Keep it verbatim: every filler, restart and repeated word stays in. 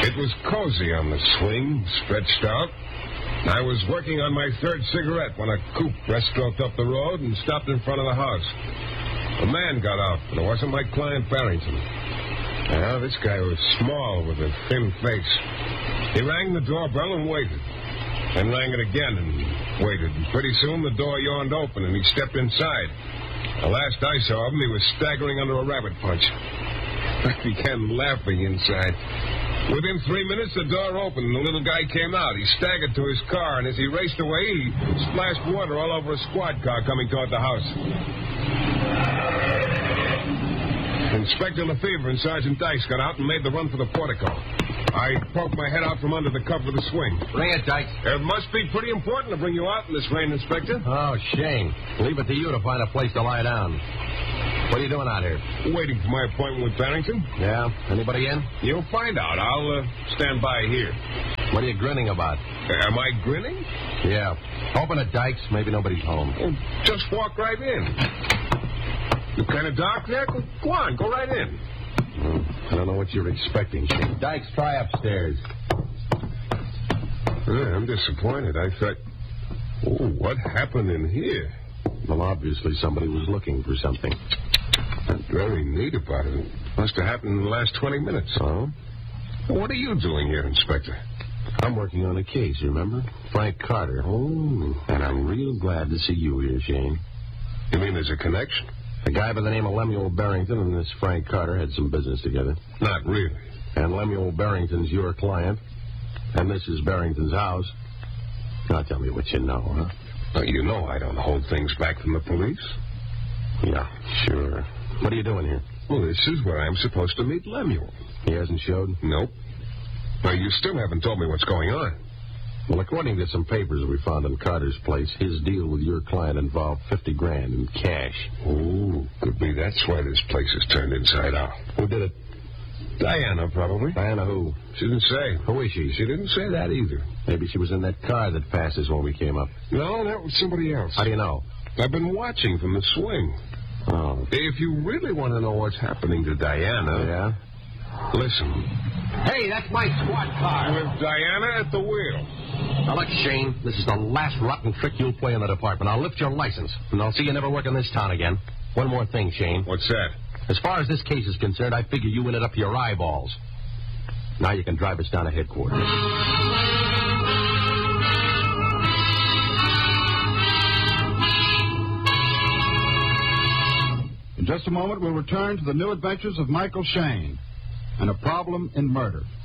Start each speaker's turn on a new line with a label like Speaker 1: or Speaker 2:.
Speaker 1: It was cozy on the swing, stretched out. I was working on my third cigarette when a coupe breaststroked up the road and stopped in front of the house. A man got out, but it wasn't my client Barrington. Well, this guy was small with a thin face. He rang the doorbell and waited. Then rang it again and waited. And pretty soon the door yawned open and he stepped inside. The last I saw of him, he was staggering under a rabbit punch. I began laughing inside. Within three minutes, the door opened and the little guy came out. He staggered to his car, and as he raced away, he splashed water all over a squad car coming toward the house. Inspector Lefevre and Sergeant Dykes got out and made the run for the portico. I poked my head out from under the cover of the swing.
Speaker 2: Bring it, Dykes.
Speaker 1: It must be pretty important to bring you out in this rain, Inspector.
Speaker 2: Oh, Shane. Leave it to you to find a place to lie down. What are you doing out here?
Speaker 1: Waiting for my appointment with Barrington.
Speaker 2: Yeah? Anybody in?
Speaker 1: You'll find out. I'll uh, stand by here.
Speaker 2: What are you grinning about?
Speaker 1: Uh, am I grinning?
Speaker 2: Yeah. Open it, Dykes. Maybe nobody's home.
Speaker 1: Oh, just walk right in. You kind of dark there? Go on, go right in.
Speaker 2: Hmm. I don't know what you're expecting, Shane. Dykes, try upstairs.
Speaker 1: Yeah, I'm disappointed. I thought, oh, what happened in here?
Speaker 2: Well, obviously somebody was looking for something.
Speaker 1: That's very neat about it. It must have happened in the last twenty minutes.
Speaker 2: Oh?
Speaker 1: What are you doing here, Inspector?
Speaker 2: I'm working on a case, you remember? Frank Carter.
Speaker 1: Oh.
Speaker 2: And I'm real glad to see you here, Shane.
Speaker 1: You mean there's a connection?
Speaker 2: A guy by the name of Lemuel Barrington and this Frank Carter had some business together.
Speaker 1: Not really.
Speaker 2: And Lemuel Barrington's your client. And this is Barrington's house. Now tell me what you know, huh?
Speaker 1: Well, you know I don't hold things back from the police.
Speaker 2: Yeah, sure. What are you doing here?
Speaker 1: Well, this is where I'm supposed to meet Lemuel.
Speaker 2: He hasn't showed?
Speaker 1: Nope. Well, you still haven't told me what's going on.
Speaker 2: Well, according to some papers we found in Carter's place, his deal with your client involved fifty grand in cash.
Speaker 1: Oh, could be that's why this place is turned inside out.
Speaker 2: Who did it?
Speaker 1: Diana, probably.
Speaker 2: Diana who?
Speaker 1: She didn't say.
Speaker 2: Who is she?
Speaker 1: She didn't say that either.
Speaker 2: Maybe she was in that car that passed us when we came up.
Speaker 1: No, that was somebody else.
Speaker 2: How do you know?
Speaker 1: I've been watching from the swing.
Speaker 2: Oh.
Speaker 1: If you really want to know what's happening to Diana...
Speaker 2: Yeah?
Speaker 1: Listen.
Speaker 2: Hey, that's my squad car.
Speaker 1: With Diana at the wheel.
Speaker 2: Now, look, Shane, this is the last rotten trick you'll play in the department. I'll lift your license, and I'll see you never work in this town again. One more thing, Shane.
Speaker 1: What's that?
Speaker 2: As far as this case is concerned, I figure you in it up to your eyeballs. Now you can drive us down to headquarters.
Speaker 3: In just a moment, we'll return to the new adventures of Michael Shane and a problem in murder.